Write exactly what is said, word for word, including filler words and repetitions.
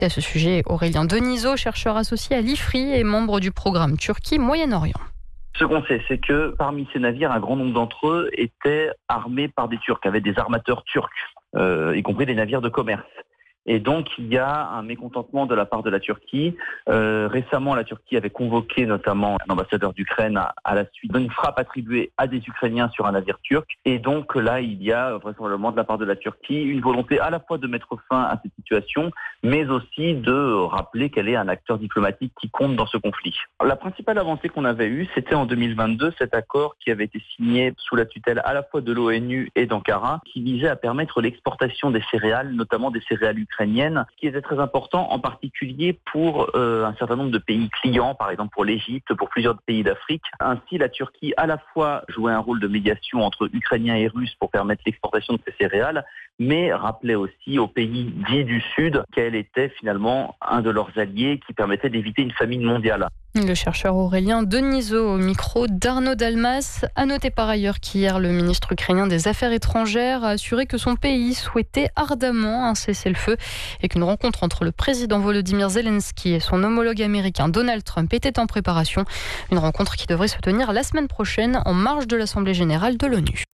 Et à ce sujet, Aurélien Denisot, chercheur associé à l'I F R I et membre du programme Turquie-Moyen-Orient. Ce qu'on sait, c'est que parmi ces navires, un grand nombre d'entre eux étaient armés par des Turcs, avaient des armateurs turcs, euh, y compris des navires de commerce. Et donc, il y a un mécontentement de la part de la Turquie. Euh, récemment, la Turquie avait convoqué notamment un ambassadeur d'Ukraine à, à la suite d'une frappe attribuée à des Ukrainiens sur un navire turc. Et donc là, il y a vraisemblablement de la part de la Turquie une volonté à la fois de mettre fin à cette situation, mais aussi de rappeler qu'elle est un acteur diplomatique qui compte dans ce conflit. La principale avancée qu'on avait eue, c'était en deux mille vingt-deux, cet accord qui avait été signé sous la tutelle à la fois de l'ONU et d'Ankara, qui visait à permettre l'exportation des céréales, notamment des céréales ukrainiennes, ce qui était très important, en particulier pour euh, un certain nombre de pays clients, par exemple pour l'Égypte, pour plusieurs pays d'Afrique. Ainsi, la Turquie à la fois jouait un rôle de médiation entre Ukrainiens et Russes pour permettre l'exportation de ces céréales, mais rappelait aussi aux pays dits du Sud qu'elle était finalement un de leurs alliés qui permettait d'éviter une famine mondiale. Le chercheur Aurélien Denisot au micro d'Arnaud Dalmas. A noter par ailleurs qu'hier, le ministre ukrainien des Affaires étrangères a assuré que son pays souhaitait ardemment un cessez-le-feu et qu'une rencontre entre le président Volodymyr Zelensky et son homologue américain Donald Trump était en préparation. Une rencontre qui devrait se tenir la semaine prochaine en marge de l'Assemblée générale de l'ONU.